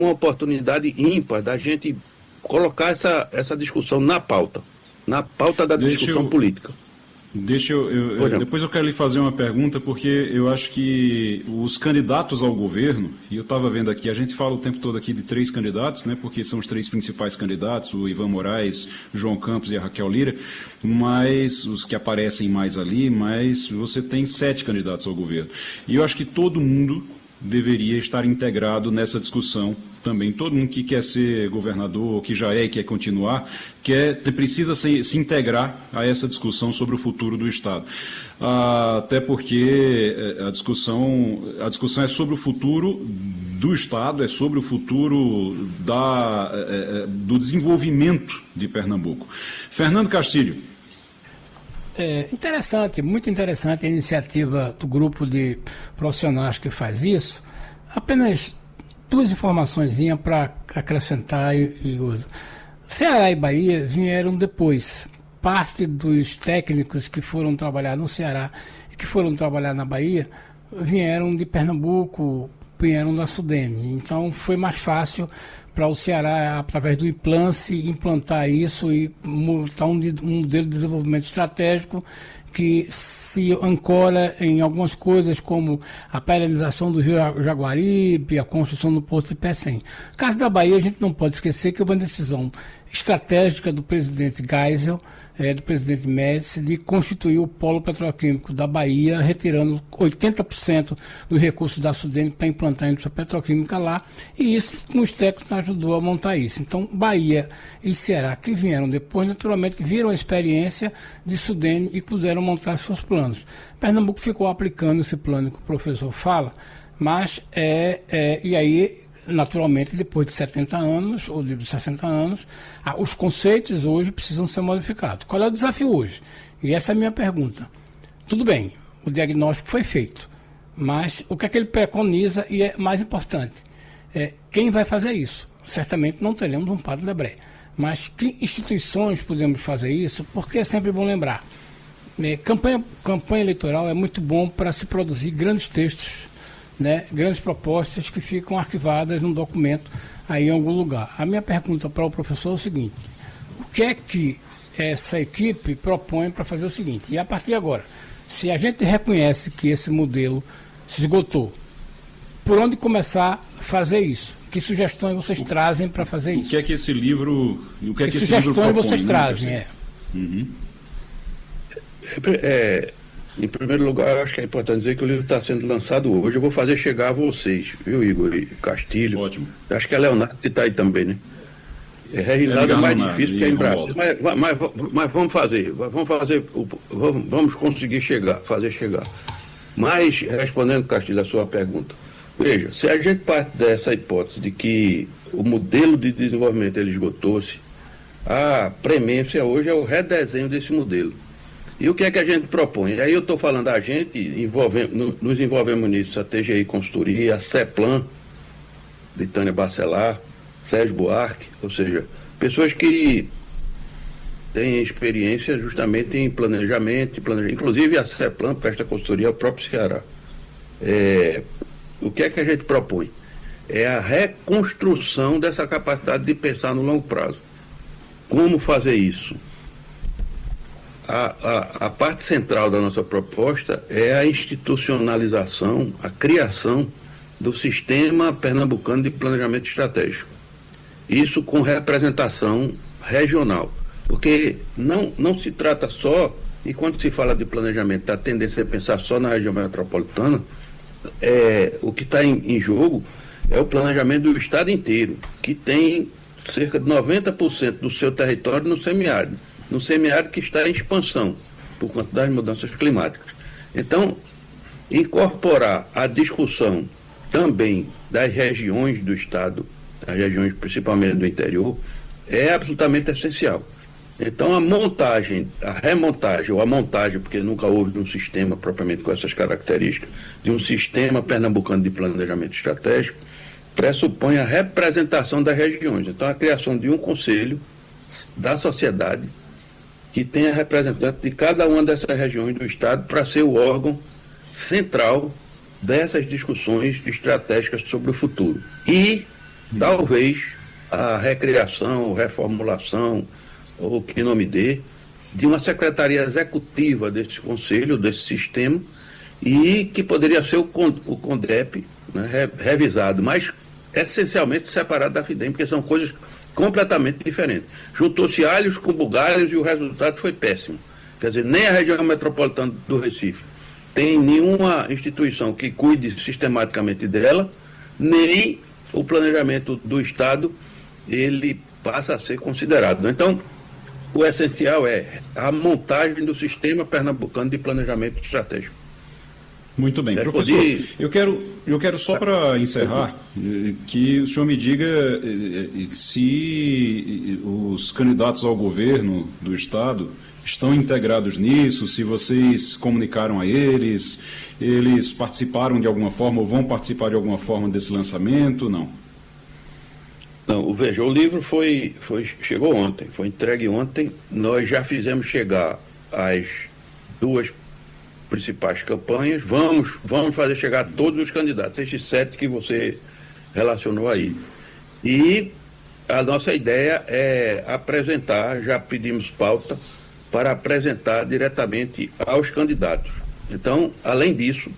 uma oportunidade ímpar da gente colocar essa discussão na pauta da discussão política. Depois eu quero lhe fazer uma pergunta, porque eu acho que os candidatos ao governo, e eu estava vendo aqui, a gente fala o tempo todo aqui de 3 candidatos, né, porque são os 3 principais candidatos, o Ivan Moraes, João Campos e a Raquel Lira, mas os que aparecem mais ali, mas você tem 7 candidatos ao governo. E eu acho que todo mundo deveria estar integrado nessa discussão também. Todo mundo que quer ser governador, que já é e quer continuar, precisa se integrar a essa discussão sobre o futuro do Estado. Até porque a discussão é sobre o futuro do Estado, é sobre o futuro do desenvolvimento de Pernambuco. Fernando Castilho. Interessante, muito interessante a iniciativa do grupo de profissionais que faz isso. Apenas 2 informações para acrescentar e uso. Ceará e Bahia vieram depois. Parte dos técnicos que foram trabalhar no Ceará e que foram trabalhar na Bahia vieram de Pernambuco, vieram da Sudene. Então foi mais fácil para o Ceará, através do Implance, implantar isso e montar um modelo de desenvolvimento estratégico que se ancora em algumas coisas como a paralisação do Rio Jaguaribe, a construção do Porto de Pecém. No caso da Bahia, a gente não pode esquecer que houve uma decisão estratégica do presidente Geisel, do presidente Médici, de constituir o polo petroquímico da Bahia, retirando 80% dos recursos da Sudene para implantar a indústria petroquímica lá, e isso, os técnicos ajudou a montar isso. Então, Bahia e Ceará, que vieram depois, naturalmente, viram a experiência de Sudene e puderam montar seus planos. Pernambuco ficou aplicando esse plano que o professor fala, mas, e aí, naturalmente, depois de 70 anos, ou de 60 anos, os conceitos hoje precisam ser modificados. Qual é o desafio hoje? E essa é a minha pergunta. Tudo bem, o diagnóstico foi feito, mas o que é que ele preconiza e é mais importante? Quem vai fazer isso? Certamente não teremos um Padre Debré, mas que instituições podemos fazer isso? Porque é sempre bom lembrar. Campanha eleitoral é muito bom para se produzir grandes textos, grandes propostas que ficam arquivadas num documento aí em algum lugar. A minha pergunta para o professor é o seguinte: o que é que essa equipe propõe para fazer o seguinte? E a partir de agora, se a gente reconhece que esse modelo se esgotou, por onde começar a fazer isso? Que sugestões vocês trazem para fazer isso? O que é que esse livro, que sugestões propõe, vocês trazem? Em primeiro lugar, eu acho que é importante dizer que o livro está sendo lançado hoje. Eu vou fazer chegar a vocês, viu, Igor e Castilho? Ótimo. Acho que é Leonardo que está aí também, né? Reginaldo é mais difícil que é em Brasília. Mas vamos fazer, vamos conseguir fazer chegar. Mas, respondendo, Castilho, a sua pergunta, veja, se a gente parte dessa hipótese de que o modelo de desenvolvimento ele esgotou-se, a premência hoje é o redesenho desse modelo. E o que é que a gente propõe? Aí eu estou falando a gente, nos envolvemos nisso, a TGI Consultoria, a CEPLAN, de Tânia Bacelar, Sérgio Buarque, ou seja, pessoas que têm experiência justamente em planejamento, inclusive a CEPLAN presta consultoria ao próprio Ceará. O que é que a gente propõe? É a reconstrução dessa capacidade de pensar no longo prazo. Como fazer isso? A parte central da nossa proposta é a institucionalização, a criação do sistema pernambucano de planejamento estratégico. Isso com representação regional, porque não se trata só, e quando se fala de planejamento, a tendência é pensar só na região metropolitana, o que está em jogo é o planejamento do estado inteiro, que tem cerca de 90% do seu território no semiárido que está em expansão por conta das mudanças climáticas. Então, incorporar a discussão também das regiões do estado, as regiões principalmente do interior, é absolutamente essencial. Então, a remontagem, ou a montagem, porque nunca houve um sistema propriamente com essas características, de um sistema pernambucano de planejamento estratégico, pressupõe a representação das regiões. Então, a criação de um conselho da sociedade que tenha representante de cada uma dessas regiões do estado para ser o órgão central dessas discussões estratégicas sobre o futuro. E talvez a recriação, reformulação, ou que nome dê, de uma secretaria executiva desse conselho, desse sistema, e que poderia ser o CONDEP, né, revisado, mas essencialmente separado da FIDEM, porque são coisas completamente diferentes. Juntou-se alhos com bugalhos e o resultado foi péssimo. Quer dizer, nem a região metropolitana do Recife tem nenhuma instituição que cuide sistematicamente dela, nem o planejamento do Estado, ele passa a ser considerado. Então, o essencial é a montagem do sistema pernambucano de planejamento estratégico. Muito bem. Professor, eu quero só para encerrar, que o senhor me diga se os candidatos ao governo do Estado estão integrados nisso, se vocês comunicaram a eles, eles participaram de alguma forma ou vão participar de alguma forma desse lançamento, não? Não, veja, o livro chegou ontem, foi entregue ontem, nós já fizemos chegar as duas principais campanhas, vamos fazer chegar a todos os candidatos, estes 7 que você relacionou aí. E a nossa ideia é apresentar, já pedimos pauta, para apresentar diretamente aos candidatos. Então, além disso,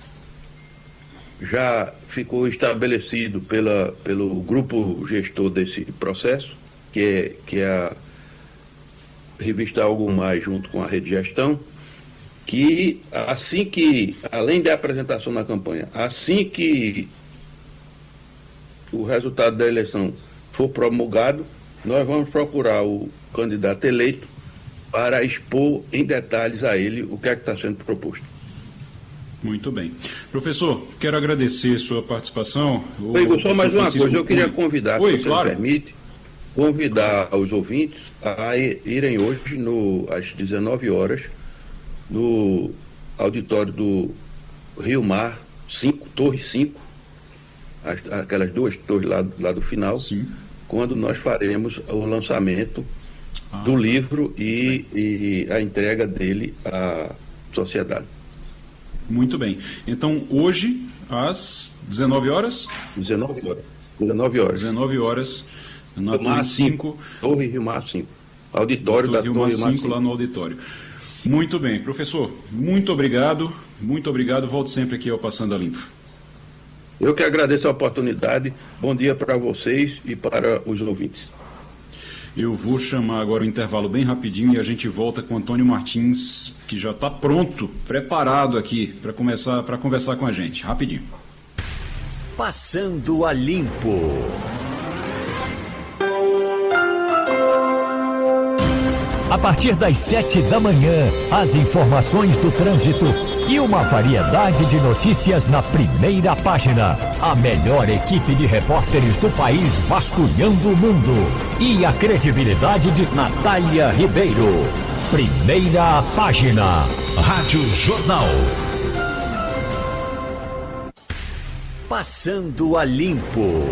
já ficou estabelecido pelo grupo gestor desse processo, que é a revista Algo Mais, junto com a Rede Gestão, que assim que, além da apresentação na campanha, assim que o resultado da eleição for promulgado, nós vamos procurar o candidato eleito para expor em detalhes a ele o que é que está sendo proposto. Muito bem. Professor, quero agradecer sua participação. Só mais uma coisa, eu queria convidar, se você claro. me permite, convidar os ouvintes a irem hoje, às 19 horas, no auditório do Rio Mar 5, Torre 5, aquelas duas torres lá do final, sim, quando nós faremos o lançamento do livro e a entrega dele à sociedade. Muito bem. Então, hoje, às 19 horas? 19 horas. 19 horas. 19 horas, na Rio Mar Torre 5. Torre Rio Mar 5. Auditório da Rio Torre Mar 5, lá no auditório. Muito bem. Professor, muito obrigado. Muito obrigado. Volto sempre aqui ao Passando a Limpo. Eu que agradeço a oportunidade. Bom dia para vocês e para os ouvintes. Eu vou chamar agora o intervalo bem rapidinho e a gente volta com o Antônio Martins, que já está pronto, preparado aqui para conversar com a gente. Rapidinho. Passando a Limpo. A partir das 7 da manhã, as informações do trânsito e uma variedade de notícias na primeira página. A melhor equipe de repórteres do país vasculhando o mundo. E a credibilidade de Natália Ribeiro. Primeira página. Rádio Jornal. Passando a Limpo.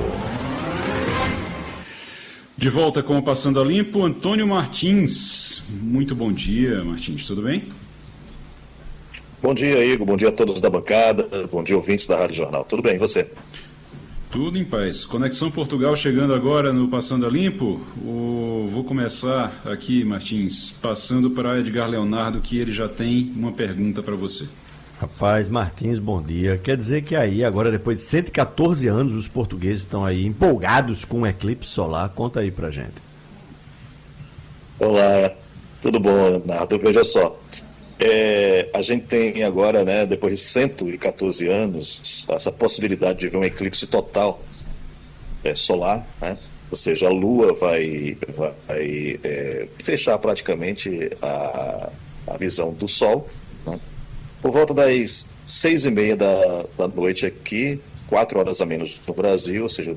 De volta com o Passando a Limpo, Antônio Martins. Muito bom dia, Martins. Tudo bem? Bom dia, Igor. Bom dia a todos da bancada. Bom dia, ouvintes da Rádio Jornal. Tudo bem, e você? Tudo em paz. Conexão Portugal chegando agora no Passando a Limpo. Vou começar aqui, Martins, passando para Edgar Leonardo, que ele já tem uma pergunta para você. Rapaz, Martins, bom dia. Quer dizer que aí, agora depois de 114 anos, os portugueses estão aí empolgados com o eclipse solar. Conta aí pra gente. Olá, tudo bom, Leonardo? Veja só, a gente tem agora, né, depois de 114 anos, essa possibilidade de ver um eclipse total solar, né? Ou seja, a Lua vai fechar praticamente a visão do Sol, né? Por volta das 6h30 da noite aqui, 4 horas a menos no Brasil, ou seja,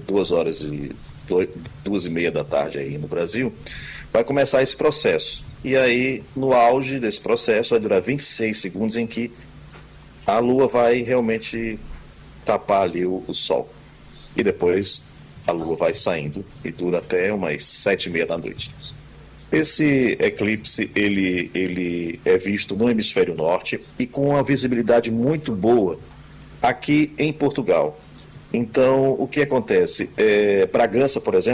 2h30 da tarde aí no Brasil, vai começar esse processo. E aí, no auge desse processo, vai durar 26 segundos em que a Lua vai realmente tapar ali o Sol. E depois a Lua vai saindo e dura até umas 7h30 da noite. Esse eclipse, ele é visto no hemisfério norte e com uma visibilidade muito boa aqui em Portugal. Então, o que acontece? Bragança, por exemplo,